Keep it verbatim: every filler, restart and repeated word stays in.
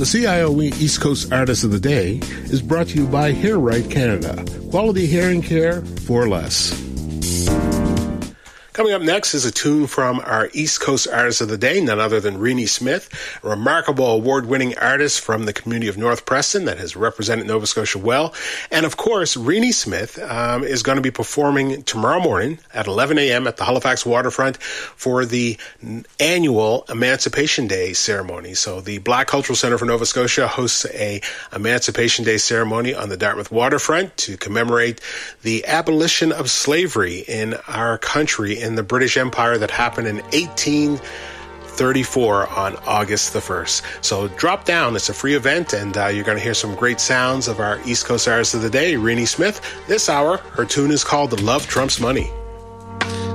The C I O E East Coast Artist of the Day is brought to you by Hair Right Canada. Quality hearing care for less. Coming up next is a tune from our East Coast Artist of the Day, none other than Rennie Smith, a remarkable award-winning artist from the community of North Preston that has represented Nova Scotia well. And of course, Rennie Smith um, is going to be performing tomorrow morning at eleven a.m. at the Halifax Waterfront for the annual Emancipation Day ceremony. So the Black Cultural Centre for Nova Scotia hosts a Emancipation Day ceremony on the Dartmouth Waterfront to commemorate the abolition of slavery in our country in the British Empire that happened in eighteen thirty-four on August the first. So drop down. It's a free event, and uh, you're going to hear some great sounds of our East Coast Artist of the Day, Rennie Smith. This hour, her tune is called Love Trumps Money.